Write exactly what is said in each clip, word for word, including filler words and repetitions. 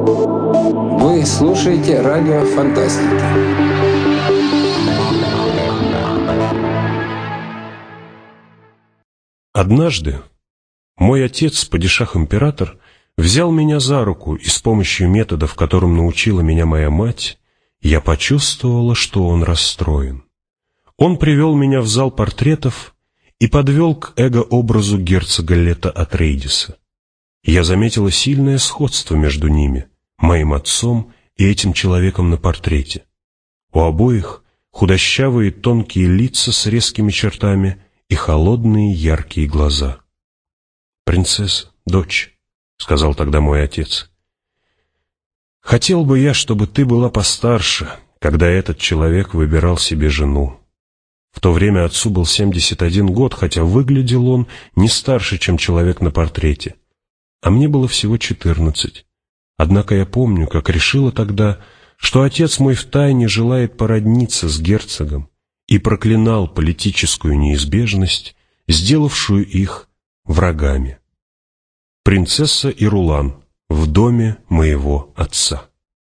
Вы слушаете радио Фантастика. Однажды мой отец, падишах-император, взял меня за руку, и с помощью методов, которым научила меня моя мать, я почувствовала, что он расстроен. Он привел меня в зал портретов и подвел к эго-образу герцога Лето Атрейдиса. Я заметила сильное сходство между ними, моим отцом и этим человеком на портрете. У обоих худощавые тонкие лица с резкими чертами и холодные яркие глаза. «Принцесса, дочь», — сказал тогда мой отец, — «хотел бы я, чтобы ты была постарше, когда этот человек выбирал себе жену». В то время отцу был семьдесят один год, хотя выглядел он не старше, чем человек на портрете. А мне было всего четырнадцать. Однако я помню, как решила тогда, что отец мой втайне желает породниться с герцогом, и проклинал политическую неизбежность, сделавшую их врагами. Принцесса и Рулан в доме моего отца.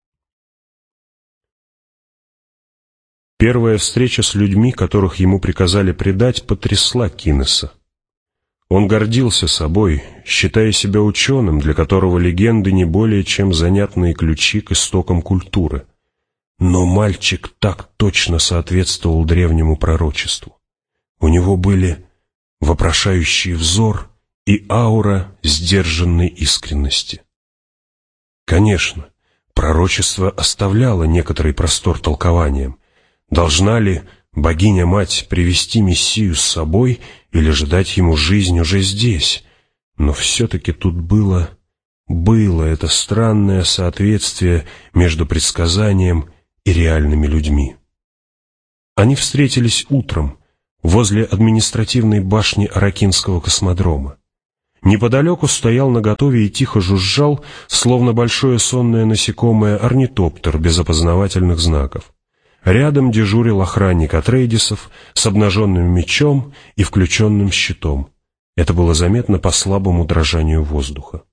Первая встреча с людьми, которых ему приказали предать, потрясла Кинеса. Он гордился собой, считая себя ученым, для которого легенды не более чем занятные ключи к истокам культуры. Но мальчик так точно соответствовал древнему пророчеству. У него были вопрошающий взор и аура сдержанной искренности. Конечно, пророчество оставляло некоторый простор толкованиям. Должна ли богиня-мать привести Мессию с собой или же дать ему жизнь уже здесь? Но все-таки тут было, было это странное соответствие между предсказанием и реальными людьми. Они встретились утром возле административной башни Аракинского космодрома. Неподалеку стоял наготове и тихо жужжал, словно большое сонное насекомое, орнитоптер без опознавательных знаков. Рядом дежурил охранник Атрейдисов с обнаженным мечом и включенным щитом. Это было заметно по слабому дрожанию воздуха.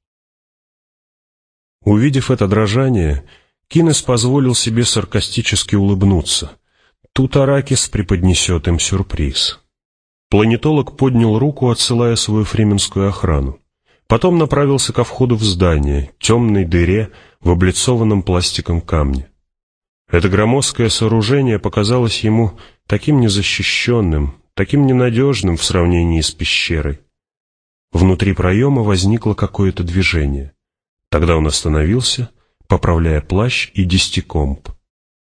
Увидев это дрожание, Кинес позволил себе саркастически улыбнуться. Тут Аракис преподнесет им сюрприз. Планетолог поднял руку, отсылая свою фрименскую охрану. Потом направился ко входу в здание, темной дыре в облицованном пластиком камне. Это громоздкое сооружение показалось ему таким незащищенным, таким ненадежным в сравнении с пещерой. Внутри проема возникло какое-то движение. Тогда он остановился, поправляя плащ и десятикомп.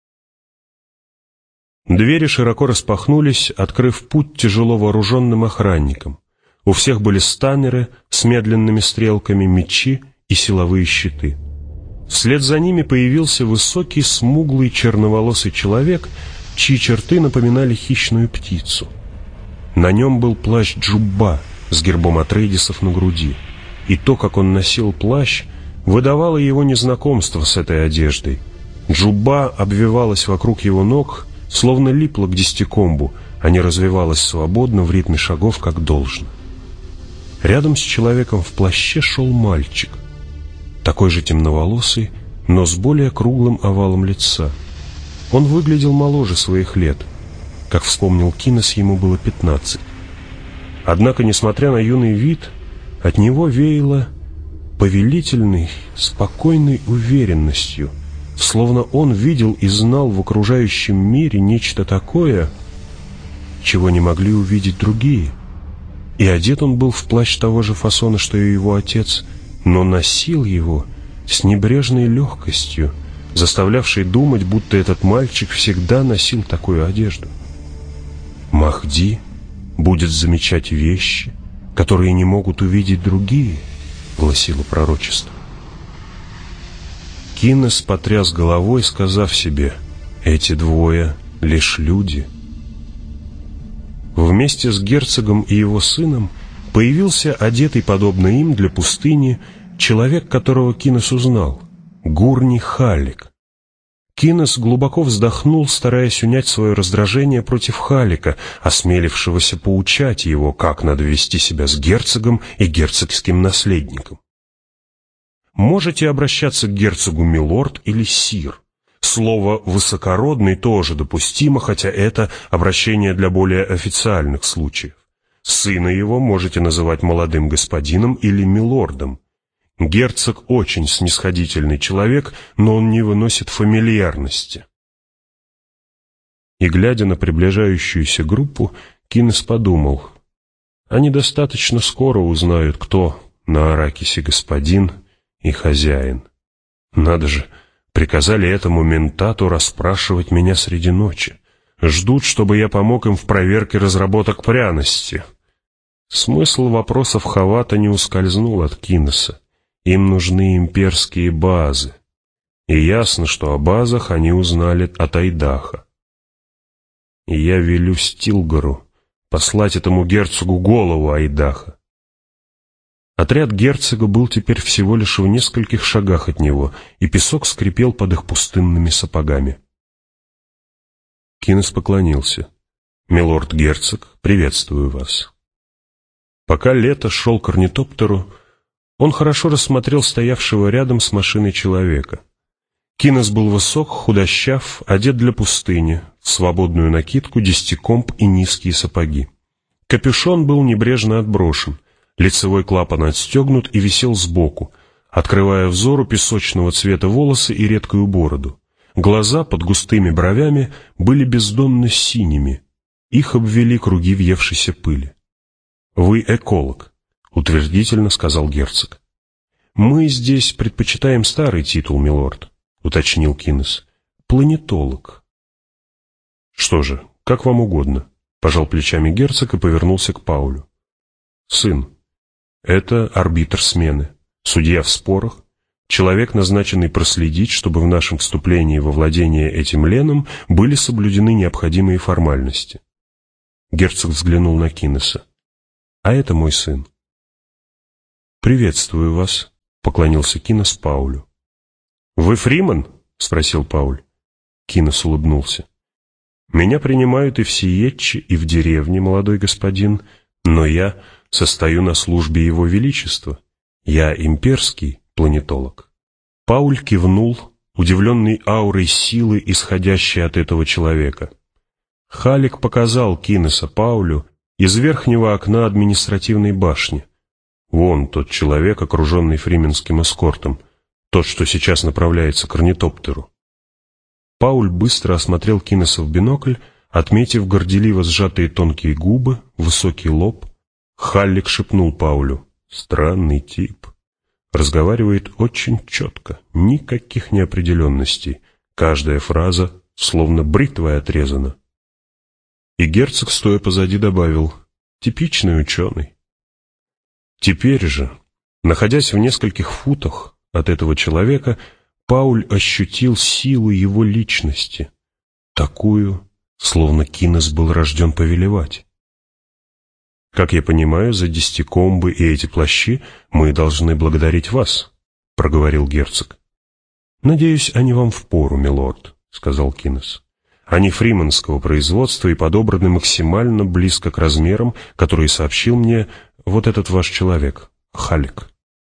Двери широко распахнулись, открыв путь тяжело вооруженным охранникам. У всех были станнеры с медленными стрелками, мечи и силовые щиты. Вслед за ними появился высокий, смуглый, черноволосый человек, чьи черты напоминали хищную птицу. На нем был плащ Джубба с гербом Атрейдисов на груди, и то, как он носил плащ, выдавало его незнакомство с этой одеждой. Джубба обвивалась вокруг его ног, словно липла к десятикомбу, а не развивалась свободно в ритме шагов, как должно. Рядом с человеком в плаще шел мальчик, такой же темноволосый, но с более круглым овалом лица. Он выглядел моложе своих лет. Как вспомнил Кинес, ему было пятнадцать. Однако, несмотря на юный вид, от него веяло повелительной, спокойной уверенностью, словно он видел и знал в окружающем мире нечто такое, чего не могли увидеть другие. И одет он был в плащ того же фасона, что и его отец, но носил его с небрежной легкостью, заставлявшей думать, будто этот мальчик всегда носил такую одежду. «Махди будет замечать вещи, которые не могут увидеть другие», — гласило пророчество. Кинес потряс головой, сказав себе: «Эти двое — лишь люди». Вместе с герцогом и его сыном появился одетый, подобно им, для пустыни, человек, которого Кинес узнал — Гурни Халик. Кинес глубоко вздохнул, стараясь унять свое раздражение против Халика, осмелившегося поучать его, как надо вести себя с герцогом и герцогским наследником. можете обращаться к герцогу милорд или сир. Слово «высокородный» тоже допустимо, хотя это обращение для более официальных случаев. Сына его можете называть молодым господином или милордом. Герцог очень снисходительный человек, но он не выносит фамильярности. И, глядя на приближающуюся группу, Кинес подумал, они достаточно скоро узнают, кто на Аракисе господин и хозяин. Надо же, приказали этому ментату расспрашивать меня среди ночи. Ждут, чтобы я помог им в проверке разработок пряности. Смысл вопросов Хавата не ускользнул от Кинеса. Им нужны имперские базы. И ясно, что о базах они узнали от Айдаха. И я велю Стилгару послать этому герцогу голову Айдаха. Отряд герцога был теперь всего лишь в нескольких шагах от него, и песок скрипел под их пустынными сапогами. Кинес поклонился. «Милорд-герцог, приветствую вас». Пока Лето шел к орнитоптеру, он хорошо рассмотрел стоявшего рядом с машиной человека. Кинес был высок, худощав, одет для пустыни, в свободную накидку, десятикомб и низкие сапоги. Капюшон был небрежно отброшен, лицевой клапан отстегнут и висел сбоку, открывая взору песочного цвета волосы и редкую бороду. Глаза под густыми бровями были бездонно синими, их обвели круги въевшейся пыли. «Вы эколог», — утвердительно сказал герцог. «Мы здесь предпочитаем старый титул, милорд», — уточнил Кинес. «Планетолог». «Что же, как вам угодно», — пожал плечами герцог и повернулся к Паулю. «Сын, это арбитр смены, судья в спорах, человек, назначенный проследить, чтобы в нашем вступлении во владение этим леном были соблюдены необходимые формальности». Герцог взглянул на Кинеса. «А это мой сын». «Приветствую вас», — поклонился Кинес Паулю. «Вы Фриман?» — спросил Пауль. Кинес улыбнулся. «Меня принимают и в Сиетче, и в деревне, молодой господин, но я состою на службе Его Величества. Я имперский планетолог». Пауль кивнул, удивленный аурой силы, исходящей от этого человека. Халик показал Кинеса Паулю из верхнего окна административной башни. Вон тот человек, окруженный фрименским эскортом, тот, что сейчас направляется к орнитоптеру. Пауль быстро осмотрел Кинеса в бинокль, отметив горделиво сжатые тонкие губы, высокий лоб. Халлик шепнул Паулю: «Странный тип. Разговаривает очень четко, никаких неопределенностей. Каждая фраза словно бритвой отрезана». И герцог, стоя позади, добавил: «Типичный ученый». Теперь же, находясь в нескольких футах от этого человека, Пауль ощутил силу его личности, такую, словно Кинес был рожден повелевать. «Как я понимаю, за десятикомбы и эти плащи мы должны благодарить вас», — проговорил герцог. «Надеюсь, они вам впору, милорд», — сказал Кинес. «Они фриманского производства и подобраны максимально близко к размерам, которые сообщил мне вот этот ваш человек, Халик».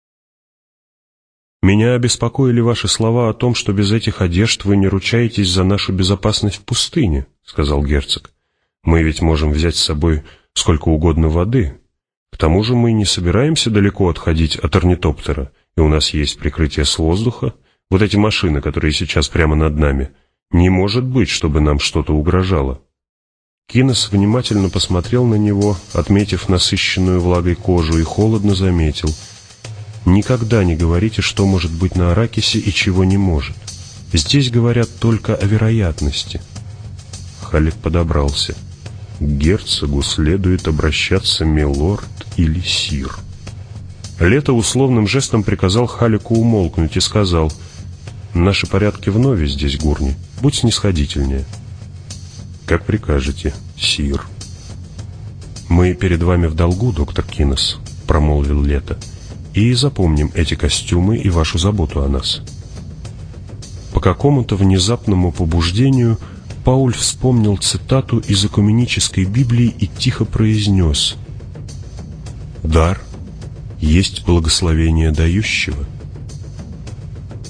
«Меня обеспокоили ваши слова о том, что без этих одежд вы не ручаетесь за нашу безопасность в пустыне», — сказал герцог. «Мы ведь можем взять с собой сколько угодно воды. К тому же мы не собираемся далеко отходить от орнитоптера, и у нас есть прикрытие с воздуха. Вот эти машины, которые сейчас прямо над нами. Не может быть, чтобы нам что-то угрожало». Кинес внимательно посмотрел на него, отметив насыщенную влагой кожу, и холодно заметил: «Никогда не говорите, что может быть на Аракисе и чего не может. Здесь говорят только о вероятности». Халик подобрался. «К герцогу следует обращаться милорд или сир». Лето условным жестом приказал Халику умолкнуть и сказал: «Наши порядки вновь здесь, Гурни. Будь снисходительнее». «Как прикажете, сир». «Мы перед вами в долгу, доктор Кинес», — промолвил Лето. «И запомним эти костюмы и вашу заботу о нас». По какому-то внезапному побуждению Пауль вспомнил цитату из Экуменической Библии и тихо произнес: «Дар есть благословение дающего».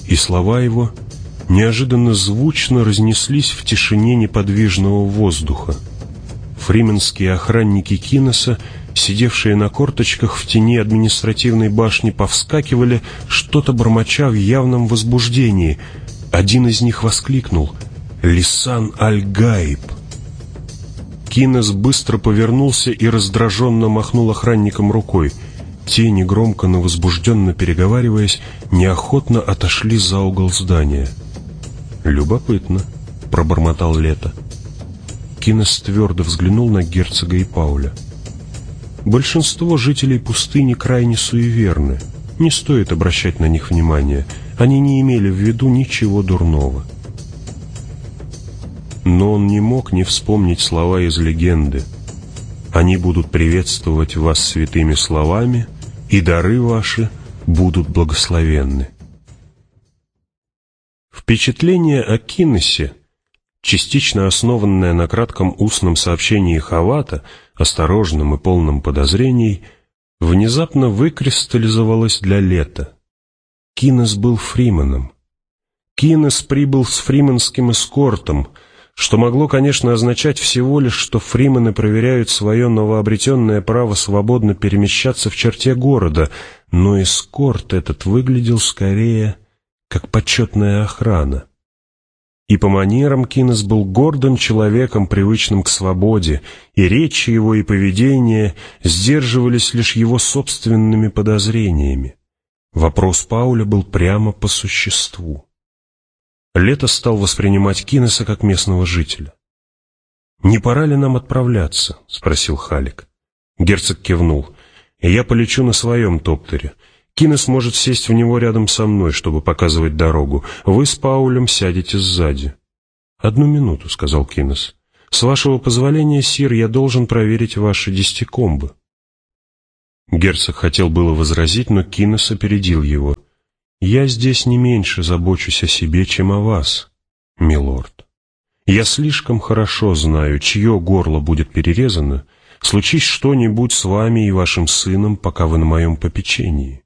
и слова его неожиданно звучно разнеслись в тишине неподвижного воздуха. Фрименские охранники Кинеса, сидевшие на корточках в тени административной башни, повскакивали, что-то бормоча в явном возбуждении. Один из них воскликнул: «Лисан аль-Гаиб!» Кинес быстро повернулся и раздраженно махнул охранникам рукой. Те, негромко, но возбужденно переговариваясь, неохотно отошли за угол здания. «Любопытно», — пробормотал Лето. Кинес твердо взглянул на герцога и Пауля. «Большинство жителей пустыни крайне суеверны. Не стоит обращать на них внимания. Они не имели в виду ничего дурного». Но он не мог не вспомнить слова из легенды: «Они будут приветствовать вас святыми словами, и дары ваши будут благословенны». Впечатление о Кинесе, частично основанное на кратком устном сообщении Хавата, осторожном и полном подозрений, внезапно выкристаллизовалось для Лета. Кинес был фрименом. Кинес прибыл с фрименским эскортом, что могло, конечно, означать всего лишь, что фримены проверяют свое новообретенное право свободно перемещаться в черте города, но эскорт этот выглядел скорее как почетная охрана. И по манерам Кинес был гордым человеком, привычным к свободе, и речь его и поведение сдерживались лишь его собственными подозрениями. Вопрос Пауля был прямо по существу. Лето стал воспринимать Кинеса как местного жителя. «Не пора ли нам отправляться?» — спросил Халик. Герцог кивнул. «Я полечу на своем топтере. Кинес может сесть в него рядом со мной, чтобы показывать дорогу. Вы с Паулем сядете сзади». «Одну минуту», — сказал Кинес. «С вашего позволения, сир, я должен проверить ваши десятикомбы». Герцог хотел было возразить, но Кинес опередил его. «Я здесь не меньше забочусь о себе, чем о вас, милорд. Я слишком хорошо знаю, чье горло будет перерезано, случись что-нибудь с вами и вашим сыном, пока вы на моем попечении».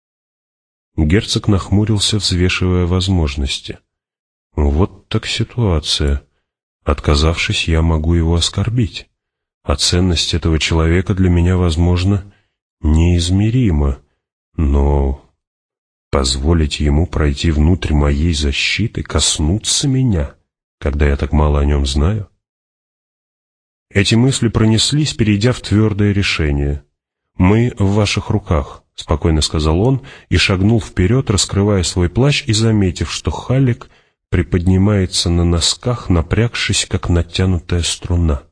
Герцог нахмурился, взвешивая возможности. «Вот так ситуация. Отказавшись, я могу его оскорбить. А ценность этого человека для меня, возможно, неизмерима. Но позволить ему пройти внутрь моей защиты, коснуться меня, когда я так мало о нем знаю?» Эти мысли пронеслись, перейдя в твердое решение. «Мы в ваших руках», — спокойно сказал он и шагнул вперед, раскрывая свой плащ и заметив, что Халик приподнимается на носках, напрягшись, как натянутая струна.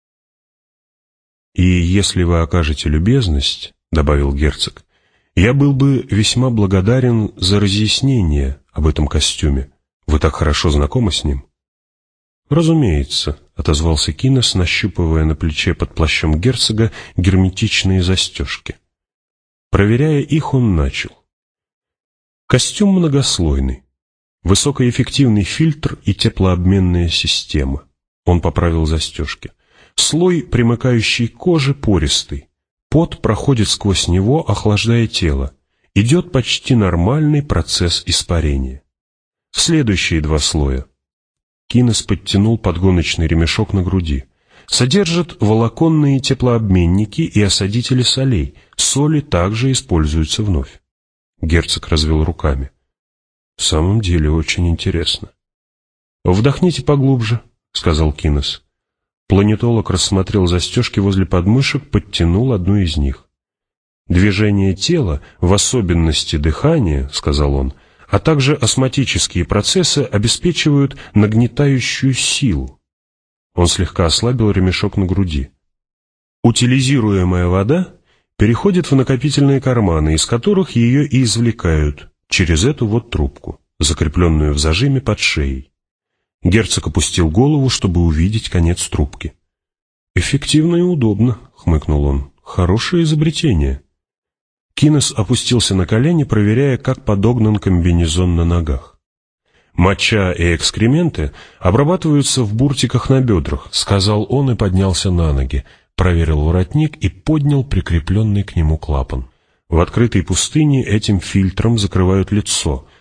«И если вы окажете любезность, — добавил герцог, — я был бы весьма благодарен за разъяснение об этом костюме. Вы так хорошо знакомы с ним». «Разумеется», — отозвался Кинес, нащупывая на плече под плащом герцога герметичные застежки. Проверяя их, он начал. Костюм многослойный, высокоэффективный фильтр и теплообменная система. Он поправил застежки. Слой, примыкающий к коже, пористый. Пот проходит сквозь него, охлаждая тело. Идет почти нормальный процесс испарения. Следующие два слоя. Кинес подтянул подгоночный ремешок на груди. Содержит волоконные теплообменники и осадители солей. Соли также используются вновь. Герцог развел руками. «В самом деле очень интересно». «Вдохните поглубже», — сказал Кинес. Планетолог рассмотрел застежки возле подмышек, подтянул одну из них. «Движение тела, в особенности дыхание, — сказал он, — а также осмотические процессы обеспечивают нагнетающую силу». Он слегка ослабил ремешок на груди. «Утилизируемая вода переходит в накопительные карманы, из которых ее и извлекают через эту вот трубку, закрепленную в зажиме под шеей». Герцог опустил голову, чтобы увидеть конец трубки. «Эффективно и удобно», — хмыкнул он. «Хорошее изобретение». Кинес опустился на колени, проверяя, как подогнан комбинезон на ногах. «Моча и экскременты обрабатываются в буртиках на бедрах», — сказал он и поднялся на ноги, проверил воротник и поднял прикрепленный к нему клапан. В открытой пустыне этим фильтром закрывают лицо,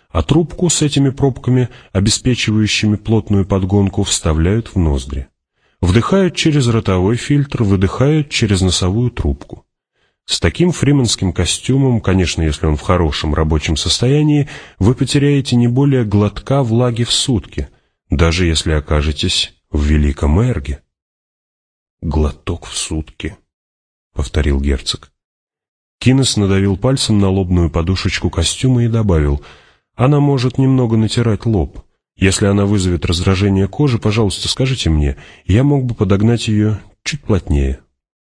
а трубку с этими пробками, обеспечивающими плотную подгонку, вставляют в ноздри. Вдыхают через ротовой фильтр, выдыхают через носовую трубку. С таким фриманским костюмом, конечно, если он в хорошем рабочем состоянии, вы потеряете не более глотка влаги в сутки, даже если окажетесь в Великом Эрге. «Глоток в сутки», — повторил герцог. Кинес надавил пальцем на лобную подушечку костюма и добавил: «Она может немного натирать лоб. Если она вызовет раздражение кожи, пожалуйста, скажите мне, я мог бы подогнать ее чуть плотнее».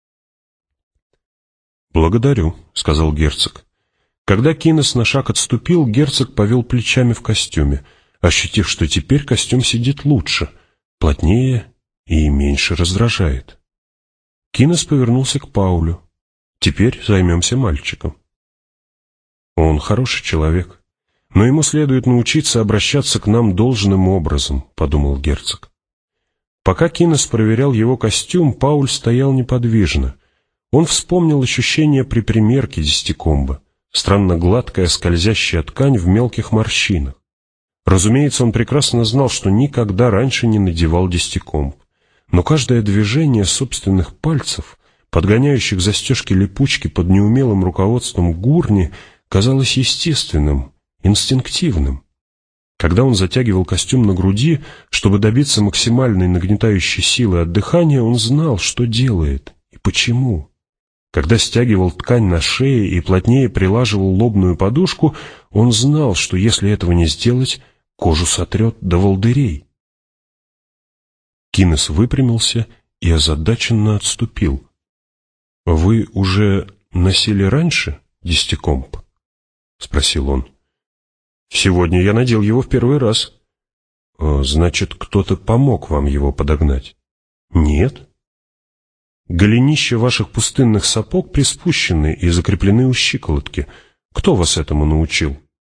«Благодарю», — сказал герцог. Когда Кинес на шаг отступил, герцог повел плечами в костюме, ощутив, что теперь костюм сидит лучше, плотнее и меньше раздражает. Кинес повернулся к Паулю. «Теперь займемся мальчиком». «Он хороший человек, но ему следует научиться обращаться к нам должным образом», — подумал герцог. Пока Кинес проверял его костюм, Пауль стоял неподвижно. Он вспомнил ощущение при примерке десятикомба, странно гладкая скользящая ткань в мелких морщинах. Разумеется, он прекрасно знал, что никогда раньше не надевал десятикомб, но каждое движение собственных пальцев, подгоняющих застежки липучки под неумелым руководством Гурни, казалось естественным, инстинктивным. Когда он затягивал костюм на груди, чтобы добиться максимальной нагнетающей силы от дыхания, он знал, что делает и почему. Когда стягивал ткань на шее и плотнее прилаживал лобную подушку, он знал, что если этого не сделать, кожу сотрет до волдырей. Кинес выпрямился и озадаченно отступил. «Вы уже носили раньше десятикомб?» — спросил он. «Сегодня я надел его в первый раз». «Значит, кто-то помог вам его подогнать?» «Нет». «Голенища ваших пустынных сапог приспущены и закреплены у щиколотки. Кто вас этому научил?»